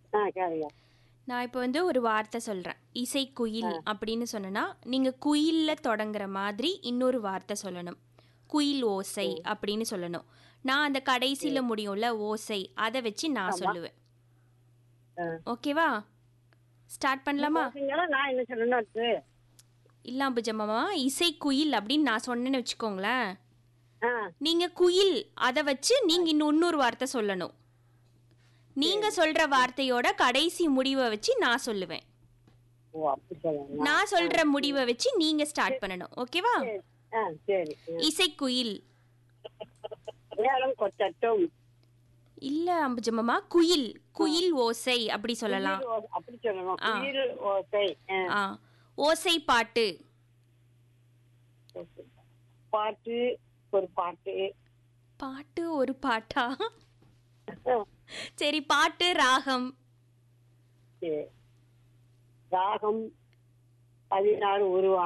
கேளுங்க. நான் இப்போ வந்து ஒரு வார்த்தை சொல்கிறேன். இசைக்குயில் அப்படின்னு சொன்னேன்னா நீங்கள் குயிலில் தொடங்குற மாதிரி இன்னொரு வார்த்தை சொல்லணும். குயில் ஓசை அப்படின்னு சொல்லணும். நான் அந்த கடைசியில் முடியும்ல ஓசை, அதை வச்சு நான் ஆமா. சொல்லுவேன். ஓகேவா? ஸ்டார்ட் பண்ணலாமா? நான் என்ன சொல்லணும் அடுத்து? இல்லை அம்புஜம்மாமா, இசைக்குயில் அப்படின்னு நான் சொன்னேன்னு வச்சுக்கோங்களேன். ஆ, நீங்கள் குயில் அதை வச்சு நீங்கள் இன்னொரு வார்த்தை சொல்லணும். நீங்கள் சொல்கிற வார்த்தையோட கடைசி முடிவை வச்சு நான் சொல்லுவேன். ஓ அப்படி சொல்லணும். நான் சொல்கிற முடிவை வச்சு நீங்கள் ஸ்டார்ட் பண்ணணும். ஓகேவா? சரி. சரி. இசைக்குயில். நேரம் கொத்தட்டும். இல்ல அம்புஜம்மாமா, குயில் குயில் ஓசை அப்படி சொல்லலாம். அப்படி சொல்லணும். குயில் ஓசை. ஆ, ஓசை பாட்டு. பாட்டு ஒரு பாட்டு. பாட்டு ஒரு பாட்டா? சரி, பாட்டு ராகம். சரி. ராகம் 16 உருவம்.